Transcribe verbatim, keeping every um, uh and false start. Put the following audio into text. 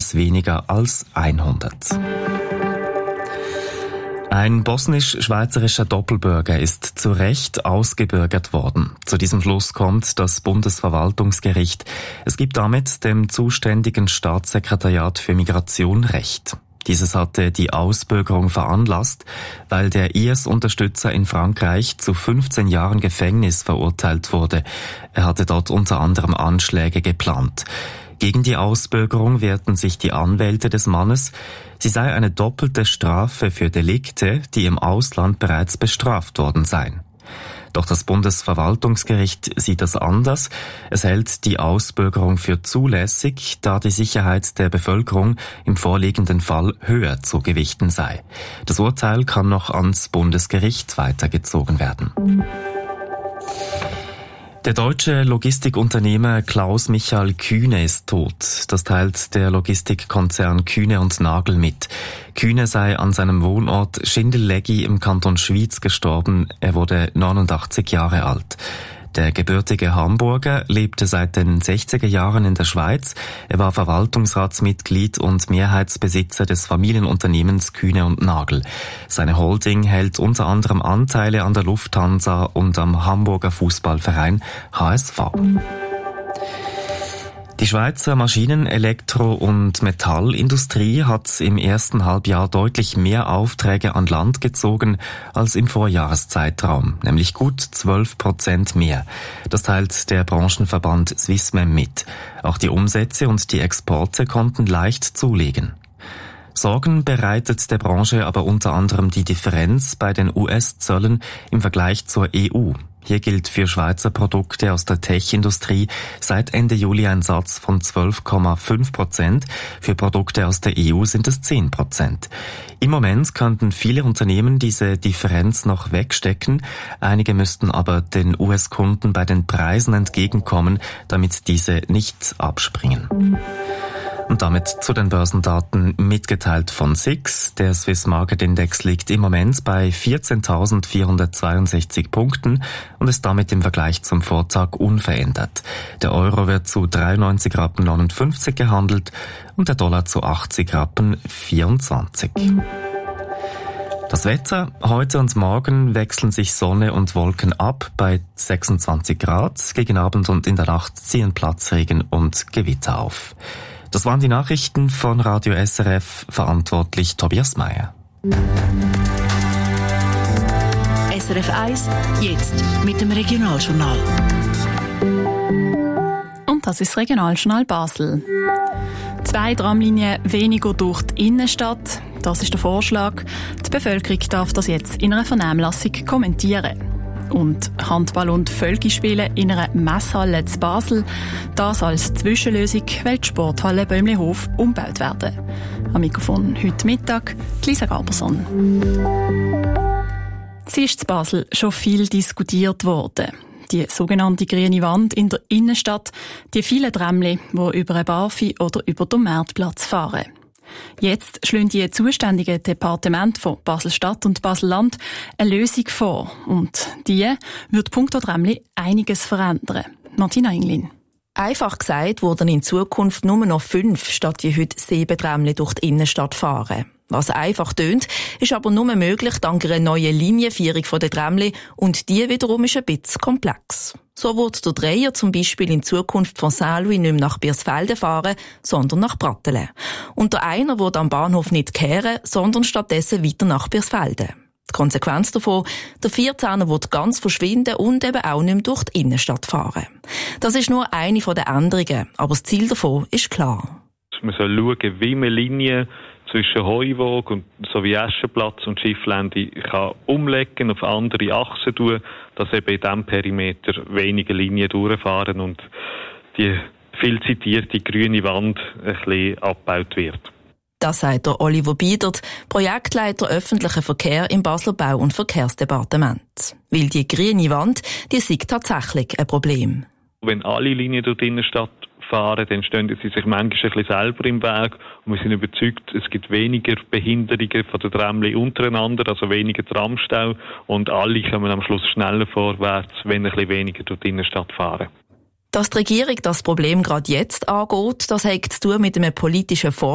etwas weniger als hundert. Ein bosnisch-schweizerischer Doppelbürger ist zu Recht ausgebürgert worden. Zu diesem Schluss kommt das Bundesverwaltungsgericht. Es gibt damit dem zuständigen Staatssekretariat für Migration Recht. Dieses hatte die Ausbürgerung veranlasst, weil der I S-Unterstützer in Frankreich zu fünfzehn Jahren Gefängnis verurteilt wurde. Er hatte dort unter anderem Anschläge geplant. Gegen die Ausbürgerung wehrten sich die Anwälte des Mannes. Sie sei eine doppelte Strafe für Delikte, die im Ausland bereits bestraft worden seien. Doch das Bundesverwaltungsgericht sieht das anders. Es hält die Ausbürgerung für zulässig, da die Sicherheit der Bevölkerung im vorliegenden Fall höher zu gewichten sei. Das Urteil kann noch ans Bundesgericht weitergezogen werden. Der deutsche Logistikunternehmer Klaus Michael Kühne ist tot. Das teilt der Logistikkonzern Kühne und Nagel mit. Kühne sei an seinem Wohnort Schindellegi im Kanton Schwyz gestorben. Er wurde neunundachtzig Jahre alt. Der gebürtige Hamburger lebte seit den sechziger Jahren in der Schweiz. Er war Verwaltungsratsmitglied und Mehrheitsbesitzer des Familienunternehmens Kühne und Nagel. Seine Holding hält unter anderem Anteile an der Lufthansa und am Hamburger Fußballverein H S V. Die Schweizer Maschinen-, Elektro- und Metallindustrie hat im ersten Halbjahr deutlich mehr Aufträge an Land gezogen als im Vorjahreszeitraum, nämlich gut zwölf Prozent mehr. Das teilt der Branchenverband Swissmem mit. Auch die Umsätze und die Exporte konnten leicht zulegen. Sorgen bereitet der Branche aber unter anderem die Differenz bei den U S-Zöllen im Vergleich zur E U. Hier gilt für Schweizer Produkte aus der Tech-Industrie seit Ende Juli ein Satz von zwölf Komma fünf Prozent. Für Produkte aus der E U sind es zehn Prozent. Im Moment könnten viele Unternehmen diese Differenz noch wegstecken. Einige müssten aber den U S-Kunden bei den Preisen entgegenkommen, damit diese nicht abspringen. Und damit zu den Börsendaten mitgeteilt von S I X. Der Swiss Market Index liegt im Moment bei vierzehntausendvierhundertzweiundsechzig Punkten und ist damit im Vergleich zum Vortag unverändert. Der Euro wird zu dreiundneunzig Rappen neunundfünfzig gehandelt und der Dollar zu achtzig Rappen vierundzwanzig. Das Wetter: Heute und morgen wechseln sich Sonne und Wolken ab bei sechsundzwanzig Grad. Gegen Abend und in der Nacht ziehen Platzregen und Gewitter auf. Das waren die Nachrichten von Radio S R F, verantwortlich Tobias Meyer. S R F eins, jetzt mit dem Regionaljournal. Und das ist das Regionaljournal Basel. Zwei Tramlinien weniger durch die Innenstadt, das ist der Vorschlag. Die Bevölkerung darf das jetzt in einer Vernehmlassung kommentieren. Und Handball und Völkispiele in einer Messhalle zu Basel. Das als Zwischenlösung, weil die Sporthalle Bäumlehof umgebaut werden. Am Mikrofon heute Mittag Lisa Gaberson. Sie ist zu Basel schon viel diskutiert worden. Die sogenannte grüne Wand in der Innenstadt, die vielen Tramli, die über eine Barfi oder über den Marktplatz fahren. Jetzt schlagen die zuständigen Departemente von Basel-Stadt und Basel-Land eine Lösung vor. Und die wird punkto Tramli einiges verändern. Martina Englin. Einfach gesagt wurden in Zukunft nur noch fünf statt die heute sieben Tramli durch die Innenstadt fahren. Was einfach tönt, ist aber nur möglich dank einer neuen Linienführung der Tramli und die wiederum ist ein bisschen komplex. So wird der Dreier zum Beispiel in Zukunft von Saint-Louis nicht mehr nach Birsfelden fahren, sondern nach Brattelen. Und der Einer wird am Bahnhof nicht kehren, sondern stattdessen weiter nach Birsfelden. Die Konsequenz davon, der vierzehner wird ganz verschwinden und eben auch nicht mehr durch die Innenstadt fahren. Das ist nur eine der Änderungen, aber das Ziel davon ist klar. Man soll schauen, wie man Linien zwischen Heuwog und sowie Eschenplatz und Schifflände kann umlegen, auf andere Achsen tun, dass eben in diesem Perimeter weniger Linien durchfahren und die viel zitierte grüne Wand ein bisschen abgebaut wird. Das sagt der Oliver Biedert, Projektleiter öffentlicher Verkehr im Basler Bau- und Verkehrsdepartement. Weil die grüne Wand, die sei tatsächlich ein Problem. Wenn alle Linien durch die Innenstadt fahren, dann stehen sie sich manchmal ein bisschen selber im Weg und wir sind überzeugt, es gibt weniger Behinderungen von den Tramli untereinander, also weniger Tramstau und alle kommen am Schluss schneller vorwärts, wenn ein bisschen weniger durch die Innenstadt fahren. Dass die Regierung das Problem gerade jetzt angeht, das hat zu tun mit einem politischen Vorschlag